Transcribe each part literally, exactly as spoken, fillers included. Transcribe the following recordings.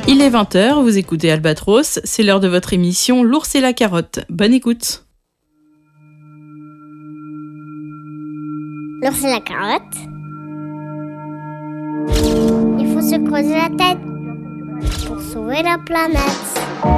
Il est vingt heures, vous écoutez Albatros, c'est l'heure de votre émission L'ours et la carotte. Bonne écoute. L'ours et la carotte. Il faut se creuser la tête pour sauver la planète.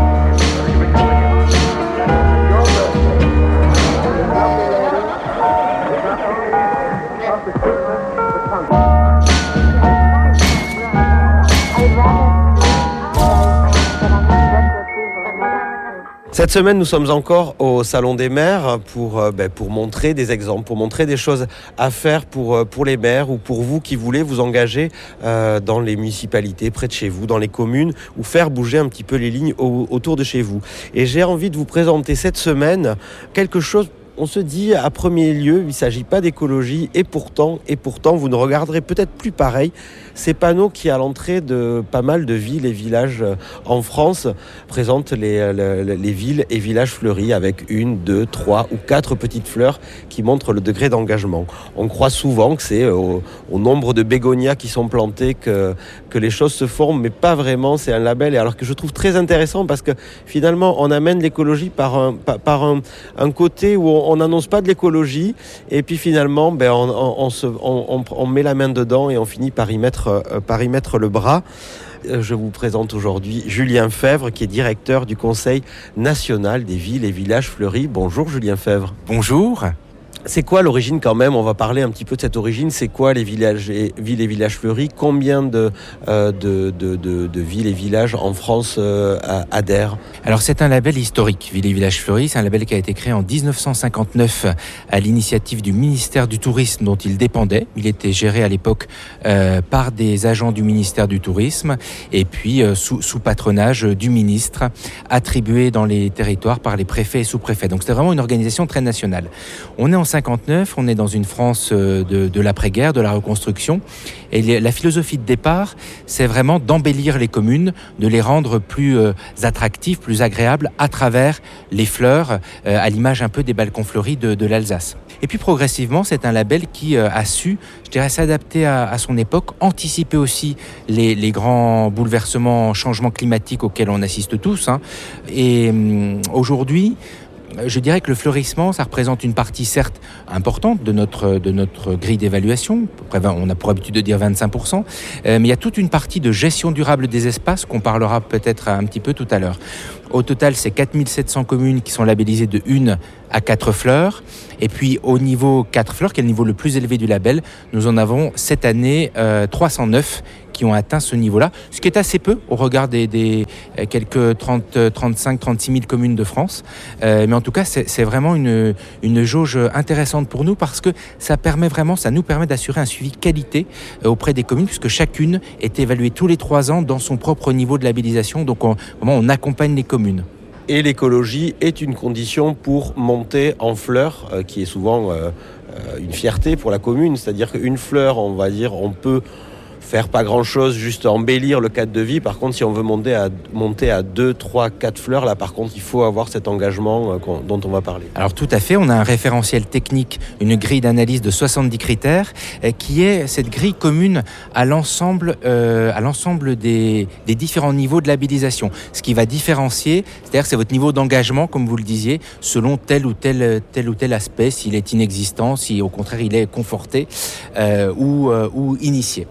Cette semaine, nous sommes encore au Salon des maires pour, euh, ben, pour montrer des exemples, pour montrer des choses à faire pour, pour les maires ou pour vous qui voulez vous engager euh, dans les municipalités, près de chez vous, dans les communes, ou faire bouger un petit peu les lignes au, autour de chez vous. Et j'ai envie de vous présenter cette semaine quelque chose. On se dit à premier lieu, il ne s'agit pas d'écologie et pourtant, et pourtant, vous ne regarderez peut-être plus pareil. Ces panneaux qui, à l'entrée de pas mal de villes et villages en France, présentent les, les, les villes et villages fleuris avec une, deux, trois ou quatre petites fleurs qui montrent le degré d'engagement. On croit souvent que c'est au, au nombre de bégonias qui sont plantés que, que les choses se font, mais pas vraiment, c'est un label. Et alors que je trouve très intéressant parce que finalement, on amène l'écologie par un, par, par un, un côté où on on n'annonce pas de l'écologie et puis finalement ben, on, on, on, se, on, on met la main dedans et on finit par y mettre, euh, par y mettre le bras. Je vous présente aujourd'hui Julien Fèvre qui est directeur du Conseil national des villes et villages fleuris. Bonjour Julien Fèvre. Bonjour. C'est quoi l'origine quand même ? On va parler un petit peu de cette origine. C'est quoi les villages et, villes et villages fleuris ? Combien de, euh, de, de, de, de villes et villages en France euh, adhèrent ? Alors c'est un label historique, Villes et villages fleuris. C'est un label qui a été créé en dix-neuf cent cinquante-neuf à l'initiative du ministère du Tourisme dont il dépendait. Il était géré à l'époque euh, par des agents du ministère du Tourisme et puis euh, sous, sous patronage du ministre, attribué dans les territoires par les préfets et sous-préfets. Donc c'était vraiment une organisation très nationale. On est en cinquante-neuf, on est dans une France de, de l'après-guerre, de la reconstruction. Et les, la philosophie de départ, c'est vraiment d'embellir les communes, de les rendre plus euh, attractives, plus agréables à travers les fleurs, euh, à l'image un peu des balcons fleuris de, de l'Alsace. Et puis progressivement, c'est un label qui euh, a su, je dirais, s'adapter à, à son époque, anticiper aussi les, les grands bouleversements, changements climatiques auxquels on assiste tous. Hein. Et hum, aujourd'hui, je dirais que le fleurissement, ça représente une partie certes importante de notre, de notre grille d'évaluation. On a pour habitude de dire vingt-cinq pour cent. Euh, mais il y a toute une partie de gestion durable des espaces qu'on parlera peut-être un petit peu tout à l'heure. Au total, c'est quatre mille sept cents communes qui sont labellisées de une à quatre fleurs. Et puis au niveau quatre fleurs, qui est le niveau le plus élevé du label, nous en avons cette année euh, trois cent neuf qui ont atteint ce niveau-là, ce qui est assez peu au regard des, des euh, quelques trente, trente-cinq, trente-six mille communes de France. Euh, mais en tout cas, c'est, c'est vraiment une, une jauge intéressante pour nous parce que ça permet vraiment, ça nous permet d'assurer un suivi qualité euh, auprès des communes puisque chacune est évaluée tous les trois ans dans son propre niveau de labellisation. Donc on, vraiment, on accompagne les communes. Et l'écologie est une condition pour monter en fleurs, euh, qui est souvent euh, euh, une fierté pour la commune. C'est-à-dire qu'une fleur, on va dire, on peut faire pas grand-chose, juste embellir le cadre de vie. Par contre, si on veut monter à, monter à deux, trois, quatre fleurs, là par contre, il faut avoir cet engagement euh, dont on va parler. Alors tout à fait, on a un référentiel technique, une grille d'analyse de soixante-dix critères, euh, qui est cette grille commune à l'ensemble, euh, à l'ensemble des, des différents niveaux de labellisation. Ce qui va différencier, c'est-à-dire c'est votre niveau d'engagement, comme vous le disiez, selon tel ou tel, tel, ou tel aspect, s'il est inexistant, si au contraire il est conforté euh, ou, euh, ou initié.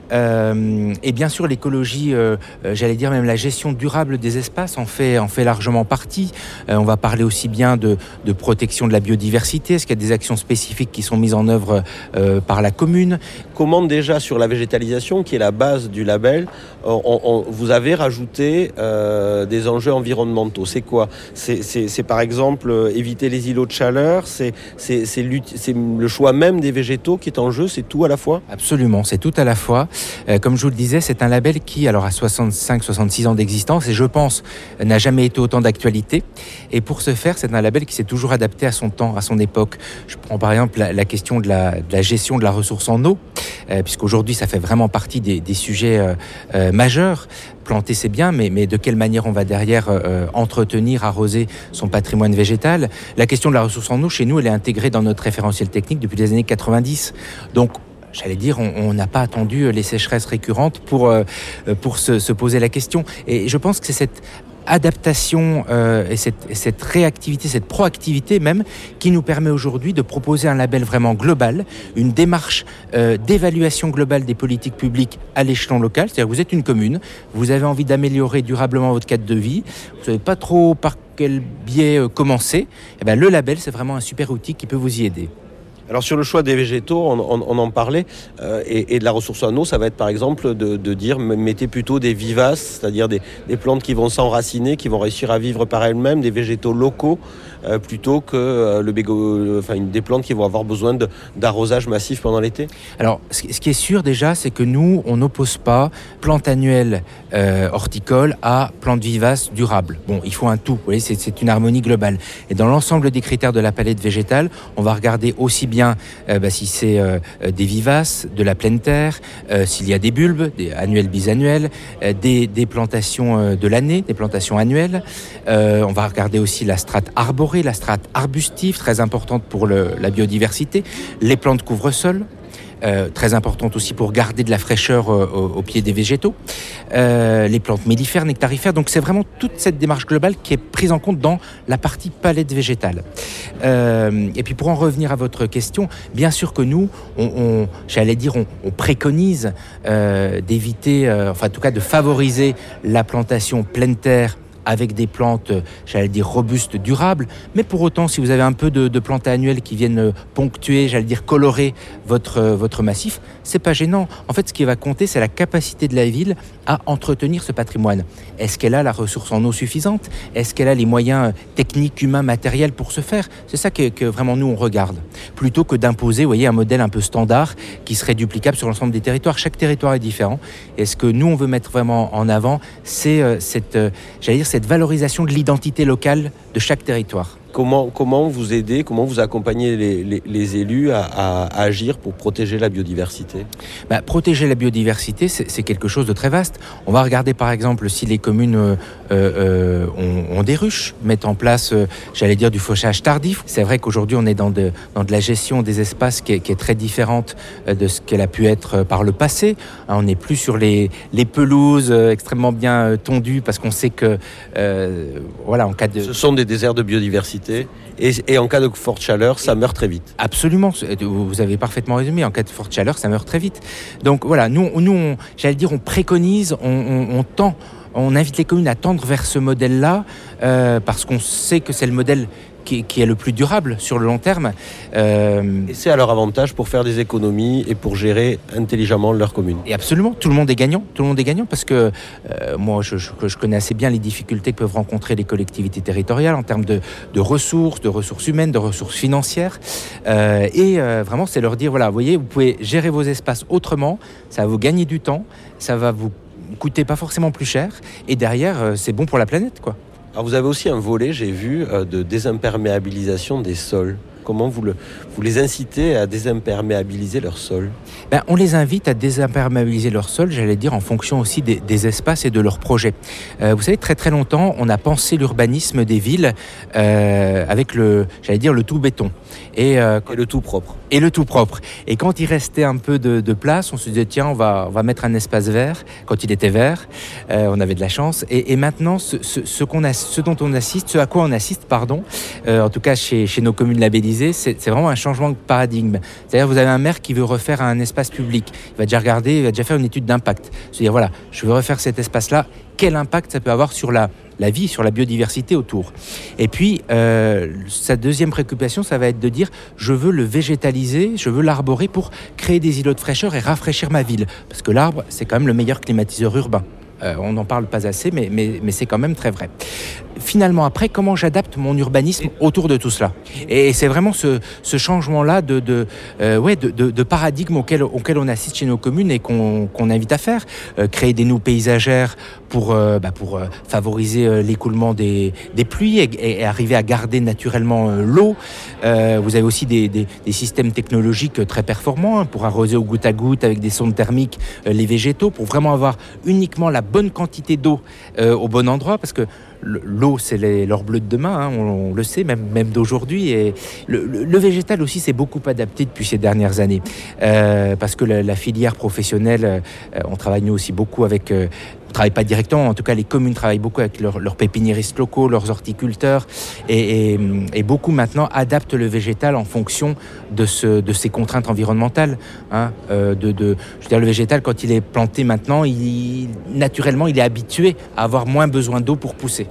Euh, et bien sûr l'écologie, euh, j'allais dire même la gestion durable des espaces en fait, en fait largement partie. Euh, on va parler aussi bien de, de protection de la biodiversité. Est-ce qu'il y a des actions spécifiques qui sont mises en œuvre euh, par la commune ? Comment déjà sur la végétalisation qui est la base du label, on, on, vous avez rajouté euh, des enjeux environnementaux. C'est quoi ? c'est, c'est, c'est par exemple euh, éviter les îlots de chaleur, c'est, c'est, c'est, c'est le choix même des végétaux qui est en jeu, c'est tout à la fois ? Absolument, c'est tout à la fois. Euh, comme je vous le disais, c'est un label qui, alors, a soixante-cinq soixante-six ans d'existence et je pense n'a jamais été autant d'actualité. Et pour ce faire, c'est un label qui s'est toujours adapté à son temps, à son époque. Je prends par exemple la, la question de la, de la gestion de la ressource en eau, euh, puisqu'aujourd'hui, ça fait vraiment partie des, des sujets euh, euh, majeurs. Planter, c'est bien, mais, mais de quelle manière on va derrière euh, entretenir, arroser son patrimoine végétal ? La question de la ressource en eau, chez nous, elle est intégrée dans notre référentiel technique depuis les années quatre-vingt-dix. Donc, j'allais dire, on n'a pas attendu les sécheresses récurrentes pour, euh, pour se, se poser la question. Et je pense que c'est cette adaptation euh, et, cette, et cette réactivité, cette proactivité même, qui nous permet aujourd'hui de proposer un label vraiment global, une démarche euh, d'évaluation globale des politiques publiques à l'échelon local. C'est-à-dire que vous êtes une commune, vous avez envie d'améliorer durablement votre cadre de vie, vous ne savez pas trop par quel biais euh, commencer, et bien le label, c'est vraiment un super outil qui peut vous y aider. Alors sur le choix des végétaux, on, on, on en parlait, euh, et, et de la ressource en eau, ça va être par exemple de, de dire mettez plutôt des vivaces, c'est-à-dire des, des plantes qui vont s'enraciner, qui vont réussir à vivre par elles-mêmes, des végétaux locaux, euh, plutôt que euh, le bégo, enfin, des plantes qui vont avoir besoin de, d'arrosage massif pendant l'été. Alors ce qui est sûr déjà, c'est que nous, on n'oppose pas plantes annuelles euh, horticoles à plantes vivaces durables. Bon, il faut un tout, vous voyez, c'est, c'est une harmonie globale. Et dans l'ensemble des critères de la palette végétale, on va regarder aussi bien Bien, euh, bah, si c'est euh, des vivaces, de la pleine terre, euh, s'il y a des bulbes, des annuels, bisannuels, euh, des, des plantations euh, de l'année, des plantations annuelles. Euh, on va regarder aussi la strate arborée, la strate arbustive, très importante pour le, la biodiversité, les plantes couvre-sol. Euh, très importante aussi pour garder de la fraîcheur euh, au, au pied des végétaux, euh, les plantes mellifères, nectarifères. Donc c'est vraiment toute cette démarche globale qui est prise en compte dans la partie palette végétale. Euh, et puis pour en revenir à votre question, bien sûr que nous, on, on, j'allais dire, on, on préconise euh, d'éviter, euh, enfin en tout cas de favoriser la plantation pleine terre avec des plantes, j'allais dire, robustes, durables. Mais pour autant, si vous avez un peu de, de plantes annuelles qui viennent ponctuer, j'allais dire, colorer votre, votre massif, c'est pas gênant. En fait, ce qui va compter, c'est la capacité de la ville à entretenir ce patrimoine. Est-ce qu'elle a la ressource en eau suffisante ? Est-ce qu'elle a les moyens techniques, humains, matériels pour ce faire ? C'est ça que, que vraiment nous, on regarde. Plutôt que d'imposer, vous voyez, un modèle un peu standard qui serait duplicable sur l'ensemble des territoires. Chaque territoire est différent. Et ce que nous, on veut mettre vraiment en avant, c'est euh, cette, euh, j'allais dire, cette valorisation de l'identité locale de chaque territoire. Comment, comment vous aidez, comment vous accompagnez les, les, les élus à, à, à agir pour protéger la biodiversité ? Bah, protéger la biodiversité, c'est, c'est quelque chose de très vaste. On va regarder par exemple si les communes euh, euh, ont, ont des ruches, mettent en place, euh, j'allais dire, du fauchage tardif. C'est vrai qu'aujourd'hui, on est dans de, dans de la gestion des espaces qui est, qui est très différente de ce qu'elle a pu être par le passé. Hein, on n'est plus sur les, les pelouses euh, extrêmement bien euh, tondues parce qu'on sait que, euh, voilà, en cas de... Ce sont des déserts de biodiversité. Et, et en cas de forte chaleur, ça meurt très vite. Absolument, vous avez parfaitement résumé. En cas de forte chaleur, ça meurt très vite. Donc voilà, nous, nous on, j'allais dire, on préconise, on, on, on tend, on invite les communes à tendre vers ce modèle-là euh, parce qu'on sait que c'est le modèle qui, qui est le plus durable sur le long terme. Euh... Et c'est à leur avantage pour faire des économies et pour gérer intelligemment leur commune. Et absolument, tout le monde est gagnant. Tout le monde est gagnant parce que euh, moi, je, je, je connais assez bien les difficultés que peuvent rencontrer les collectivités territoriales en termes de, de ressources, de ressources humaines, de ressources financières. Euh, et euh, vraiment, c'est leur dire, voilà, vous voyez, vous pouvez gérer vos espaces autrement, ça va vous gagner du temps, ça va vous coûter pas forcément plus cher, et derrière, euh, c'est bon pour la planète, quoi. Alors vous avez aussi un volet, j'ai vu, euh, de désimperméabilisation des sols. Comment vous, le, vous les incitez à désimperméabiliser leur sol ? Ben, on les invite à désimperméabiliser leur sol, j'allais dire, en fonction aussi des, des espaces et de leurs projets. Euh, vous savez, très très longtemps, on a pensé l'urbanisme des villes euh, avec le, j'allais dire, le tout béton. Et, euh, et le tout propre. Et le tout propre. Et quand il restait un peu de, de place, on se disait, tiens, on va, on va mettre un espace vert. Quand il était vert, euh, on avait de la chance. Et, et maintenant, ce, ce, ce, qu'on a, ce dont on assiste, ce à quoi on assiste, pardon, euh, en tout cas chez, chez nos communes labellisées, c'est, c'est vraiment un changement de paradigme. C'est-à-dire, vous avez un maire qui veut refaire un espace public. Il va déjà regarder, il va déjà faire une étude d'impact. Se dire, voilà, je veux refaire cet espace-là. Quel impact ça peut avoir sur la, la vie, sur la biodiversité autour. Et puis, euh, sa deuxième préoccupation, ça va être de dire, je veux le végétaliser, je veux l'arborer pour créer des îlots de fraîcheur et rafraîchir ma ville. Parce que l'arbre, c'est quand même le meilleur climatiseur urbain. Euh, on n'en parle pas assez, mais, mais, mais c'est quand même très vrai. Finalement, après, comment j'adapte mon urbanisme autour de tout cela ? Et c'est vraiment ce, ce changement-là de, de, euh, ouais, de, de, de paradigme auquel, auquel on assiste chez nos communes et qu'on, qu'on invite à faire. Euh, créer des noues paysagères pour, euh, bah pour euh, favoriser euh, l'écoulement des, des pluies et, et arriver à garder naturellement euh, l'eau. Euh, vous avez aussi des, des, des systèmes technologiques très performants hein, pour arroser au goutte à goutte avec des sondes thermiques euh, les végétaux, pour vraiment avoir uniquement la bonne quantité d'eau euh, au bon endroit, parce que l'eau, c'est les, leur bleu de demain, hein, on, on le sait, même, même d'aujourd'hui. Et le, le, le végétal aussi s'est beaucoup adapté depuis ces dernières années. Euh, parce que la, la filière professionnelle, euh, on travaille nous aussi beaucoup avec... Euh, on ne travaille pas directement, en tout cas les communes travaillent beaucoup avec leurs, leurs pépiniéristes locaux, leurs horticulteurs, et, et, et beaucoup maintenant adaptent le végétal en fonction de, ce, de ces contraintes environnementales. Hein, euh, de, de, je veux dire, le végétal, quand il est planté maintenant, il, naturellement, il est habitué à avoir moins besoin d'eau pour pousser.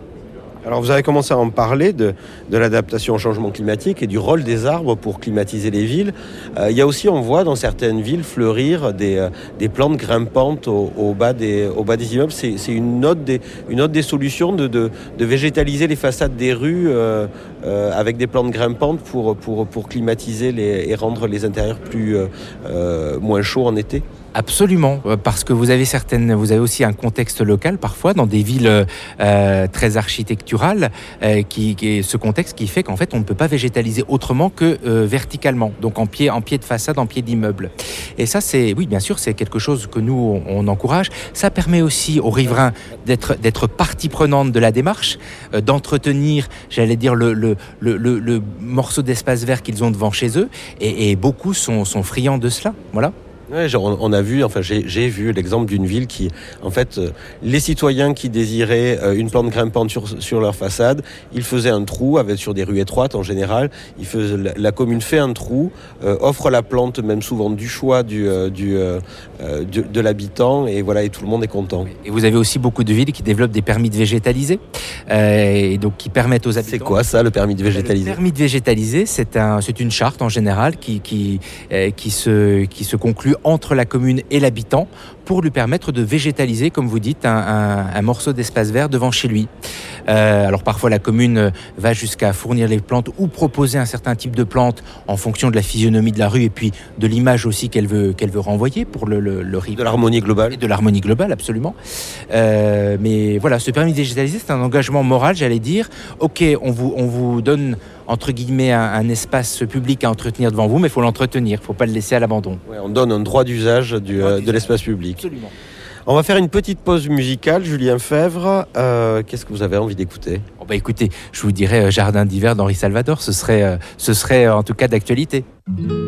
Alors vous avez commencé à en parler de, de l'adaptation au changement climatique et du rôle des arbres pour climatiser les villes. Euh, il y a aussi, on voit dans certaines villes fleurir des, euh, des plantes grimpantes au, au, bas, des, au bas des immeubles. C'est, c'est une, autre des, une autre des solutions de, de, de végétaliser les façades des rues euh, euh, avec des plantes grimpantes pour, pour, pour climatiser les, et rendre les intérieurs plus, euh, euh, moins chauds en été. Absolument, parce que vous avez certaines, vous avez aussi un contexte local parfois dans des villes euh, très architecturales, euh, qui, qui est ce contexte qui fait qu'en fait on ne peut pas végétaliser autrement que euh, verticalement, donc en pied, en pied de façade, en pied d'immeuble. Et ça, c'est, oui, bien sûr, c'est quelque chose que nous on, on encourage. Ça permet aussi aux riverains d'être d'être partie prenante de la démarche, euh, d'entretenir, j'allais dire le le, le le le morceau d'espace vert qu'ils ont devant chez eux, et, et beaucoup sont sont friands de cela. Voilà. Ouais, genre on a vu, enfin j'ai, j'ai vu l'exemple d'une ville qui, en fait, euh, les citoyens qui désiraient euh, une plante grimpante sur, sur leur façade, ils faisaient un trou avec, sur des rues étroites en général. Ils faisaient, la, la commune fait un trou, euh, offre la plante, même souvent du choix du, euh, du, euh, du, de l'habitant, et voilà, et tout le monde est content. Et vous avez aussi beaucoup de villes qui développent des permis de végétaliser, euh, et donc qui permettent aux habitants. C'est quoi ça, le permis de végétaliser ? Le permis de végétaliser, c'est un, c'est une charte en général qui qui euh, qui se qui se conclut entre la commune et l'habitant pour lui permettre de végétaliser, comme vous dites, un, un, un morceau d'espace vert devant chez lui. Euh, alors parfois la commune va jusqu'à fournir les plantes ou proposer un certain type de plantes en fonction de la physionomie de la rue et puis de l'image aussi qu'elle veut, qu'elle veut renvoyer pour le, le, le rive. De l'harmonie globale. Et de l'harmonie globale, absolument. Euh, mais voilà, ce permis de végétaliser, c'est un engagement moral, j'allais dire. Ok, on vous, on vous donne entre guillemets un, un espace public à entretenir devant vous, mais il faut l'entretenir, il ne faut pas le laisser à l'abandon. Ouais, on donne un droit d'usage du, droit euh, de l'espace public. Absolument. On va faire une petite pause musicale. Julien Fèvre, euh, qu'est-ce que vous avez envie d'écouter ? Oh bah écoutez, je vous dirais euh, Jardin d'hiver d'Henri Salvador, ce serait, euh, ce serait euh, en tout cas d'actualité.